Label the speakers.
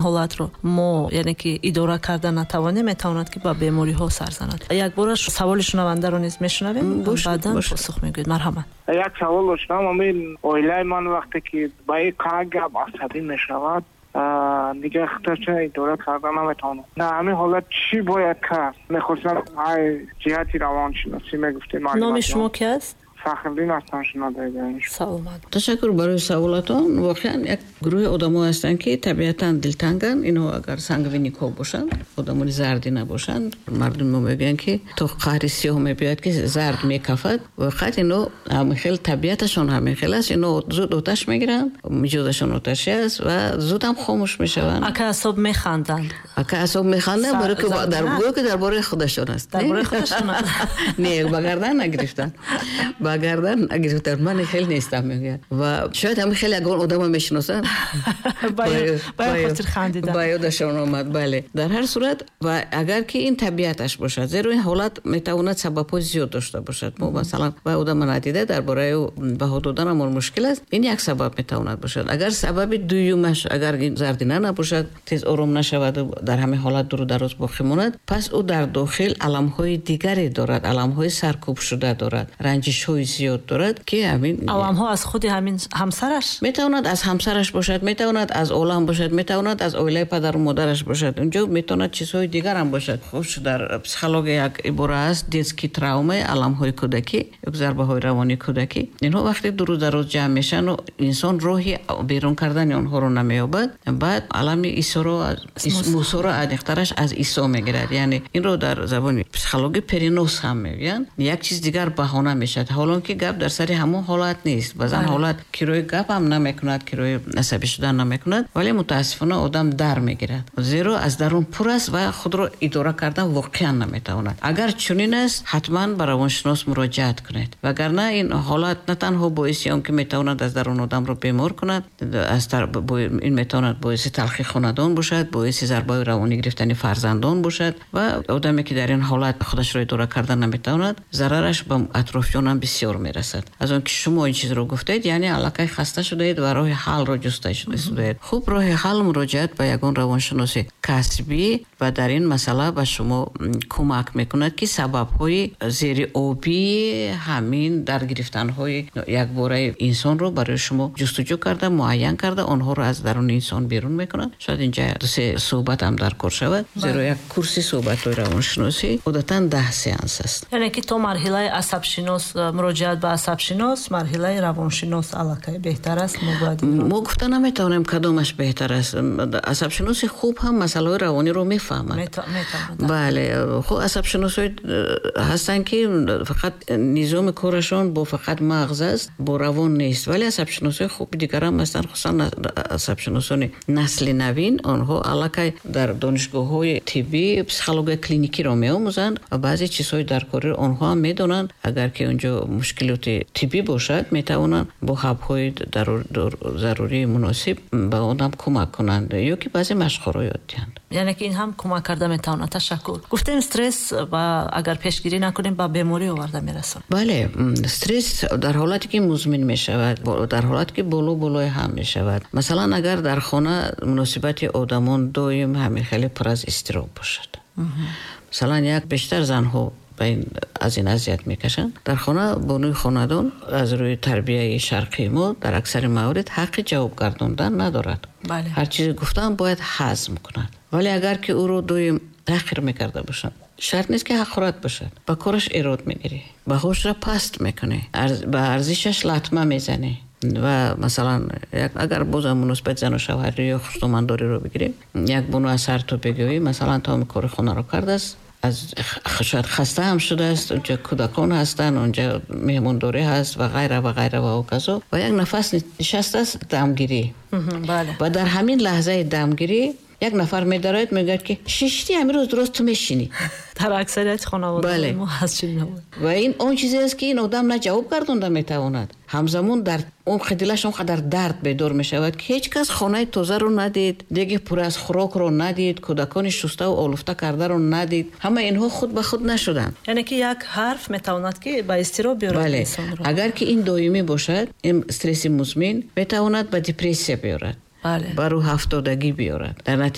Speaker 1: ҳолатро мо яъне ки идора карда натавонем, метавонад ки ба бемориҳо сар занад. Як бора саволи шунавандаро низ мешунавем, баъдан посух мегӯед. марҳамат.
Speaker 2: Як савол доштам. Амин оилаи ман вақте ки ба ин гап асабӣ мешавад, دیگه اخترچه اداره کردن نمیتونه. نه همین حالت چی باید کرد؟ میخواستم های جهتی روانشناسی میگفتیم.
Speaker 1: نام شما کی است؟
Speaker 2: فخرالدین هستم. شما دارید.
Speaker 1: سلامت.
Speaker 3: تشکر برای سوالاتون. واقعا یک گروه آدم‌ها هستن که طبیعتاً دلتنگن. اینو اگر سنگینیکا باشن، آدمای زردی نباشن، مردم میگن که تو قهر سیاه میاد که زرد میکفد. واقعا اینو هم خیلی طبیعتشون هم خیلی است. اینو زود آتش میگیرن، وجودشون آتشی است و زود هم خاموش میشون.
Speaker 1: اعصاب میخندن.
Speaker 3: اعصاب میخندن برای که درباره خودشون است.
Speaker 1: درباره خودشون.
Speaker 3: نه، بگردن نگرفتن. بگردن اگر من خیلی نیستم میگه و شاید هم خیلی اگر آدم میشناسن
Speaker 1: باید خاطر خندیدن
Speaker 3: بایدشون اومد. بله در هر صورت و اگر که این طبیعتش باشد، زیرا این حالت میتواند سبب‌های زیاد داشته باشد. ما مثلا با آدم ندیده درباره بها دادن امر مشکل است، این یک سبب میتواند باشد. اگر سبب دومش اگر این زردینه نباشد، تیز آرام نشود و در همین حالت دور دراز باقی ماند، پس او در داخل علام‌های دیگری دارد، علام‌های سرکوب شده دارد، رنجش‌های زیاد دارد که همین
Speaker 1: علام‌ها از خود همین همسرش
Speaker 3: میتواند از همسرش باشد، میتواند از عالم باشد، میتواند از عائله پدر و مادرش باشد. اونجا میتواند چیزهای دیگر هم باشد. خوش در پسیکولوژی یک عباره است دیسکی تراوما، علام‌های کودکی، یک ضربه‌های روانی کودکی. اینها وقتی دور دراز جمع میشن و انسان راهی بیرون کردن اونها رو نمییابد، بعد علائم موسو رو ادیخترش از عیسی میگیرد. یعنی این رو در زبان پسیکولوژی پرینوس هم میگن. یک چیز دیگر بهانه میشد. حالا که گپ در سر همون حالت نیست. بعضن حالت کیروی گپ هم نمیکند، کیروی عصبی شدن نمیکند، ولی متاسفانه آدم در میگیرد. زیرا از درون پر است و خود رو اداره کردن واقعا نمیتواند. اگر چنین است حتما به روانشناس مراجعت کنید. وگرنه این حالت نه تنها باعث آن که میتواند از درون آدم رو بیمار کند، این میتواند باعث تلخی خاندان باشد، باعث ضربه روانی گرفتن فرزندان باشد و آدمی که در این حالت خودش رو اداره کردن نمیتواند، ضررش به اطرافیان هم بسیار میرسد. از اون که شما این چیز رو گفتید، یعنی علاقه خسته شده اید و راه حل را جستجو کنید. خوب راه حل مراجعت به یگان روانشناس کسبی و در این مسئله به شما کمک میکند که سبب‌های زیر آبی همین در گرفتن‌های یک باره انسان رو برای شما جستجو کرده، معین کرده، آنها رو از درون انسان بیرون میکند. شاید اینجا سه صحبت هم در کار شود. زیرا یک کورس صحبت‌های روانشناسی عادتاً 10 سیانس است.
Speaker 1: یعنی که تو مرحله عصب شناس مراجعت به عصب شناس، مرحله روانشناس علاقه بهتر است.
Speaker 3: ما گفته نمیتونیم کدامش بهتر است. عصب شناس خوب هم مسائل روانی رو میفهمند. بله، خب عصب شناسای هستن که فقط نظام کارشون با فقط مغز است، با روان نیست. ولی عصب شناسای خوب دیگر هم هستن، خصوصا عصب شناسان نسل نوین. آنها علاقه در دانشگاه‌های طبی پسیکولوژی کلینیکی رو می‌آموزند و بعضی چیزهای در کار آنها هم میدونن. اگر که اونجا مشکلات طبی باشد، میتوانند با حب‌های ضروری مناسب به آدم کمک کنند یا که بعضی مشق‌ها یاد دهند.
Speaker 1: یعنی که این هم کمک کرده میتونه. تشکر. گفتیم استرس و اگر پیشگیری نکنیم با بیماری آورده میرسونه.
Speaker 3: بله، استرس در حالتی که مزمن میشود، در حالتی که بالای هم میشود. مثلا اگر در خانه مناسبت آدمان دائم همین خیلی پر از اضطراب باشد. مثلا یک بیشتر زنها از این اذیت میکشن. در خانه بانوی خاندان از روی تربیه شرقی ما در اکثر موارد حق جواب گرداندن ندارد.
Speaker 1: بله.
Speaker 3: هر چیزی گفتن باید هضم کند. ولی اگر که او رو دویم تحقیر میکرده باشن، شرط نیست که حقارت باشد، با کارش ایراد میگیری، با هوش را پست میکنه، با ارزشش لطمه میزنه. و مثلا اگر بازم مناسبت زن و شوهری یا خصومنداری رو بگیریم، یک بانو از سر تو بگویی مثلا تا کار خانه رو کرده است، از شاید خسته هم شده است، اونجا کودکان هستن، اونجا مهمانداری هست و غیره و غیره و کذا، و یک نفس نشسته است دمگیری.
Speaker 1: بله.
Speaker 3: و در همین لحظه دمگیری یک نفر می‌دارد میگه که شیشتی امروز درست تو میشینی.
Speaker 1: در اکثریت خانواده ما هست چنین.
Speaker 3: و این اون چیزی است که این آدم نه جواب گردونده میتواند. همزمان در اون خیلیش اونقدر درد بیدار میشود که هیچ کس خانه تازه رو ندید، دیگه پر از خوراک رو ندید، کودکان شسته و آلوفته کرده رو ندید. همه اینها خود به خود نشدن.
Speaker 1: یعنی که یک حرف میتواند که با اضطراب بیارد انسان رو.
Speaker 3: اگر که این دائمی باشد، این استرس مزمن میتواند به دپرسیا بیارد.
Speaker 1: بله.
Speaker 3: برو هفتادگی بیارد. در